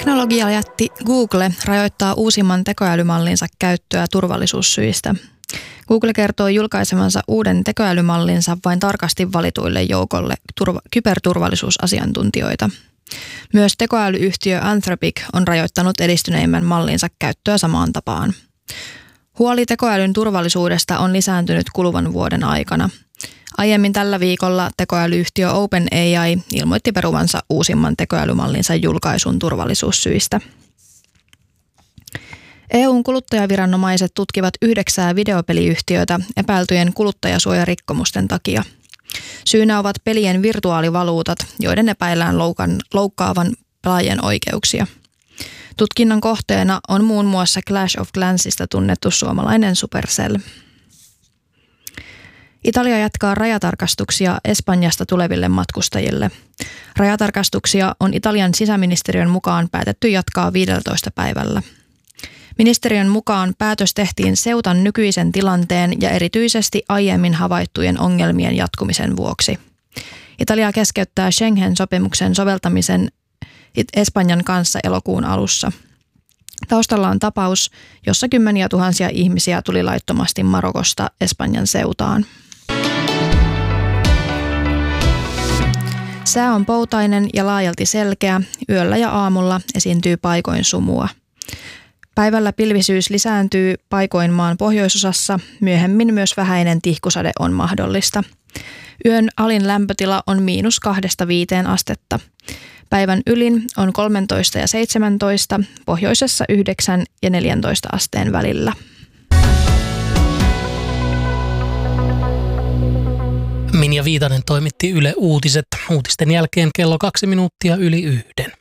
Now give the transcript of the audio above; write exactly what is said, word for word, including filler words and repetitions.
Teknologiajätti Google rajoittaa uusimman tekoälymallinsa käyttöä turvallisuussyistä. Google kertoo julkaisemansa uuden tekoälymallinsa vain tarkasti valituille joukolle turva- kyberturvallisuusasiantuntijoita. Myös tekoälyyhtiö Anthropic on rajoittanut edistyneimmän mallinsa käyttöä samaan tapaan. Huoli tekoälyn turvallisuudesta on lisääntynyt kuluvan vuoden aikana. Aiemmin tällä viikolla tekoälyyhtiö OpenAI ilmoitti peruvansa uusimman tekoälymallinsa julkaisun turvallisuussyistä. E U:n kuluttajaviranomaiset tutkivat yhdeksää videopeliyhtiötä epäiltyjen kuluttajasuojarikkomusten takia. Syynä ovat pelien virtuaalivaluutat, joiden epäillään loukan, loukkaavan pelaajien oikeuksia. Tutkinnan kohteena on muun muassa Clash of Clansista tunnettu suomalainen Supercell. Italia jatkaa rajatarkastuksia Espanjasta tuleville matkustajille. Rajatarkastuksia on Italian sisäministeriön mukaan päätetty jatkaa viidellätoista päivällä. Ministeriön mukaan päätös tehtiin Ceutan nykyisen tilanteen ja erityisesti aiemmin havaittujen ongelmien jatkumisen vuoksi. Italia keskeyttää Schengen-sopimuksen soveltamisen Espanjan kanssa elokuun alussa. Taustalla on tapaus, jossa kymmeniä tuhansia ihmisiä tuli laittomasti Marokosta Espanjan Ceutaan. Sää on poutainen ja laajalti selkeä, yöllä ja aamulla esiintyy paikoin sumua. Päivällä pilvisyys lisääntyy paikoin maan pohjoisosassa, myöhemmin myös vähäinen tihkusade on mahdollista. Yön alin lämpötila on miinus kahdesta viiteen astetta. Päivän ylin on kolmetoista ja seitsemäntoista, pohjoisessa yhdeksän ja neljäntoista asteen välillä. Minja Viitanen toimitti Yle Uutiset. Uutisten jälkeen kello kaksi minuuttia yli yhden.